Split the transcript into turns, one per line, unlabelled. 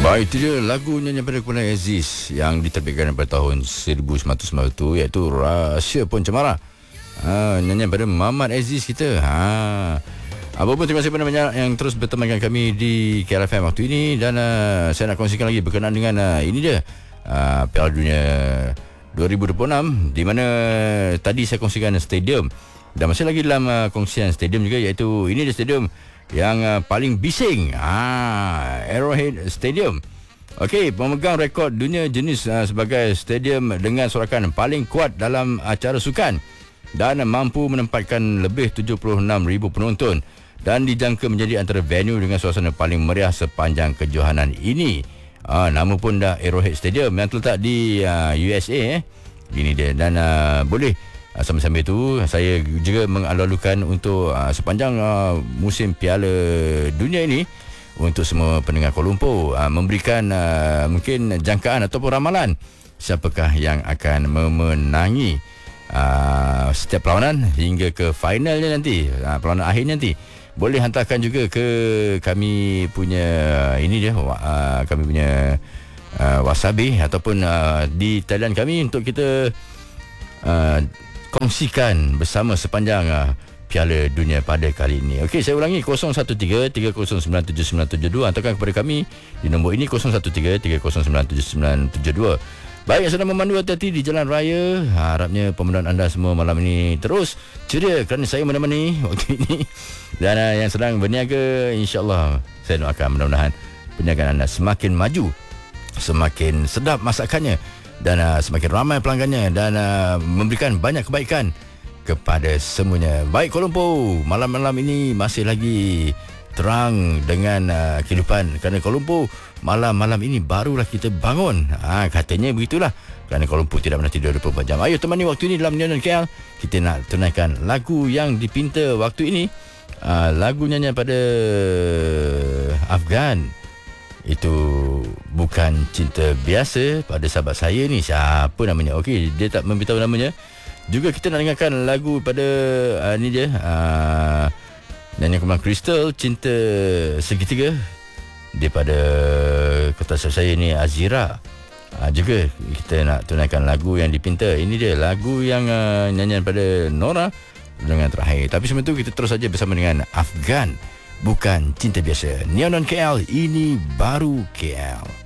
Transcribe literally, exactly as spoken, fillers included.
Baik, itu dia lagu nyanyian pada Kuala Aziz yang diterbitkan pada tahun seribu sembilan ratus sembilan puluh satu, iaitu Rahsia Pun Cemara. Ha, nyanyian pada Muhammad Aziz kita. Ha. Apa pun, terima kasih kepada banyak yang terus bertemankan kami di K L F M waktu ini. Dan uh, saya nak kongsikan lagi berkenaan dengan uh, ini dia, uh, Piala Dunia dua ribu dua puluh enam, di mana tadi saya kongsikan stadium. Dan masih lagi dalam uh, kongsian stadium juga, iaitu ini dia stadium yang uh, paling bising, ah, Arrowhead Stadium. Okey, pemegang rekod dunia jenis uh, sebagai stadium dengan sorakan paling kuat dalam acara sukan dan mampu menempatkan lebih tujuh puluh enam ribu penonton dan dijangka menjadi antara venue dengan suasana paling meriah sepanjang kejohanan ini. Ah, nama pun dah Arrowhead Stadium yang terletak di uh, U S A eh. Ini dia, dan uh, boleh Uh, sambil-sambil itu saya juga mengalu-alukan untuk uh, sepanjang uh, musim Piala Dunia ini untuk semua pendengar Kuala Lumpur uh, memberikan uh, mungkin jangkaan ataupun ramalan siapakah yang akan memenangi uh, setiap perlawanan hingga ke finalnya nanti, uh, perlawanan akhir nanti. Boleh hantarkan juga ke kami punya ini dia, uh, kami punya uh, wasabi ataupun uh, di talian kami untuk kita uh, kongsikan bersama sepanjang uh, Piala Dunia pada kali ini. Okey, saya ulangi, kosong satu tiga tiga kosong sembilan tujuh sembilan tujuh dua. Hantarkan kepada kami di nombor ini, kosong satu tiga tiga kosong sembilan tujuh sembilan tujuh dua. Baik, yang sedang memandu, hati-hati di jalan raya. Harapnya pemanduan anda semua malam ini terus ceria kerana saya menemani waktu ini. Dan uh, yang sedang berniaga, insya-Allah saya doakan mudah-mudahan perniagaan anda semakin maju, semakin sedap masakannya, dan uh, semakin ramai pelanggannya, dan uh, memberikan banyak kebaikan kepada semuanya. Baik Kuala Lumpur, malam-malam ini masih lagi terang dengan uh, kehidupan, kerana Kuala Lumpur malam-malam ini barulah kita bangun. Ha, katanya begitulah, kerana Kuala Lumpur tidak pernah tidur dua puluh empat jam. Ayo temani waktu ini dalam Nyanyian K L. Kita nak tunaikan lagu yang dipinta waktu ini, uh, lagu nyanyian pada Afgan. Itu bukan cinta biasa pada sahabat saya ni. Siapa namanya? Okey, dia tak memberitahu namanya. Juga kita nak dengarkan lagu pada uh, ni dia, uh, nyanyian Kembang Kristal, Cinta Segitiga, daripada kota saya ni, Azira. Uh, juga kita nak tunaikan lagu yang dipinta. Ini dia lagu yang uh, nyanyian pada Nora dengan terakhir. Tapi sebelum itu kita terus saja bersama dengan Afgan, Bukan Cinta Biasa. Neon K L, ini baru K L.